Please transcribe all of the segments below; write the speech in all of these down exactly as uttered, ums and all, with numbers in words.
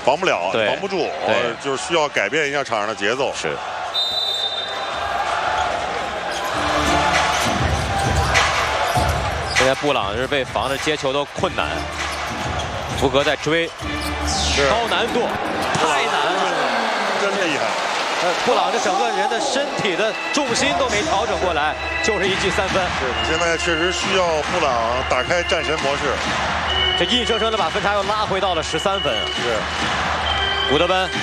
防不了， 对防不住，呃，就是需要改变一下场上的节奏。 是。现在布朗是被防着接球都困难，福格在追，高难度，太难了， 真厉害。 呃，布朗这整个人的身体的重心都没调整过来，就是一记三分。 是，现在确实需要布朗打开战神模式。 这硬生生的把分差又拉回到了十三分。 是。 古德温，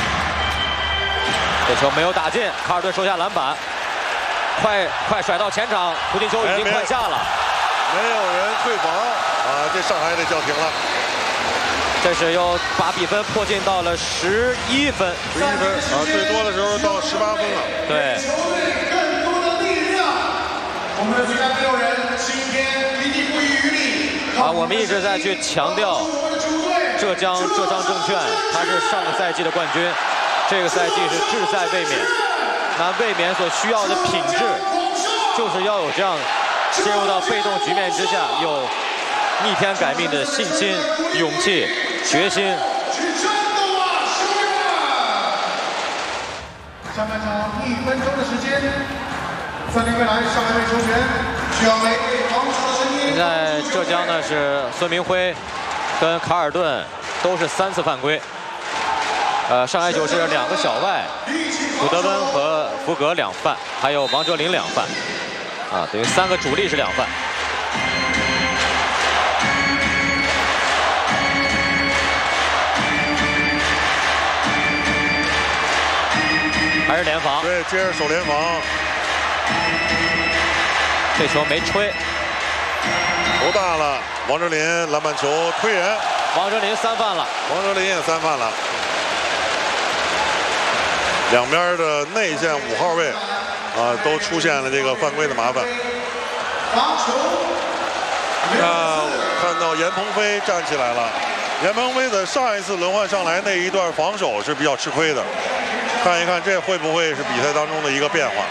这球没有打进，卡尔顿收下篮板，快快甩到前场，胡金秋已经快下了。 没有人退防啊！这上海得叫停了。 这是又把比分迫近到了十一分， 十一分啊，最多的时候到十八分了。 对。 球队更多的力量，我们的最佳第六人今天一定不遗余力。 啊，我们一直在去强调浙江浙江证券，它是上个赛季的冠军，这个赛季是志在卫冕。那卫冕所需要的品质，就是要有这样。进入到被动局面之下，有逆天改命的信心、勇气、决心。 下半场一分钟的时间，三名未来上海队球员需要每位防守的声音。 现在浙江呢是孙明辉跟卡尔顿都是三次犯规，呃，上海九是两个小外，古德温和福格两犯，还有王哲林两犯。啊，等于三个主力是两犯。还是联防。 对，接着守联防。 这球没吹。 头大了，王哲林篮板球推人。 王哲林三犯了。 王哲林也三犯了。两边的内线五号位。啊，都出现了这个犯规的麻烦。 防球。 那看到严鹏飞站起来了。严鹏飞的上一次轮换上来那一段防守是比较吃亏的。看一看这会不会是比赛当中的一个变化。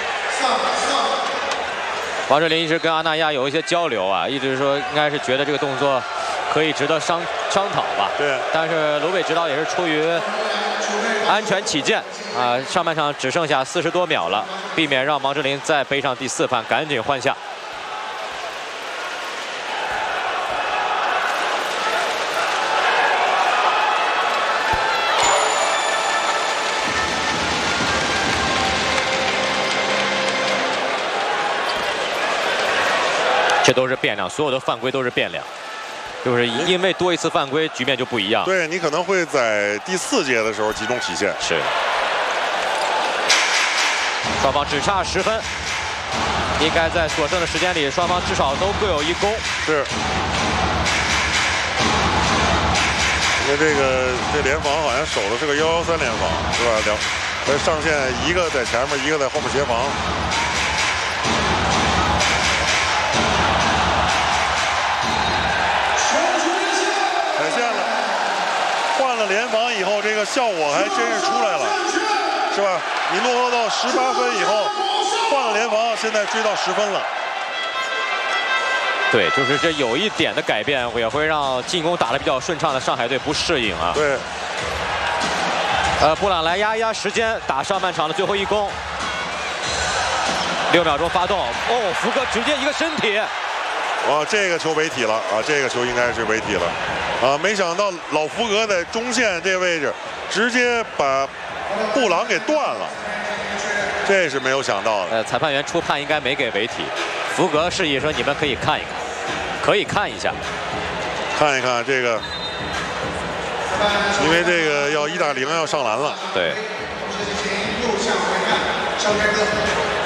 王哲林一直跟阿那亚有一些交流啊，一直说应该是觉得这个动作可以值得商商讨吧。 对。 但是卢伟指导也是出于安全起见啊，上半场只剩下四十多秒了，避免让王哲林再背上第四犯，赶紧换下。这都是变量，所有的犯规都是变量。就是因为多一次犯规，局面就不一样。 对你可能会在第四节的时候集中体现。 是。双方只差十分，应该在所剩的时间里，双方至少都各有一攻。 是。因为这个这联防好像守的是个幺幺三联防，是吧？两，呃，上线一个在前面，一个在后面协防。联防以后，这个效果还真是出来了，是吧？你落后到十八分以后，换了联防，现在追到十分了。 对，就是这有一点的改变，也会让进攻打得比较顺畅的上海队不适应啊。 对。 呃，布朗来压一压时间，打上半场的最后一攻。六秒钟发动，哦，福格直接一个身体。 哇，这个球违体了啊！这个球应该是违体了，啊，没想到老福格在中线这位置直接把布朗给断了，这是没有想到的。 呃，裁判员初判应该没给违体，福格示意说你们可以看一看，可以看一下， 看一看这个，因为这个要一打零要上篮了。 对。 右向回看，张开哥。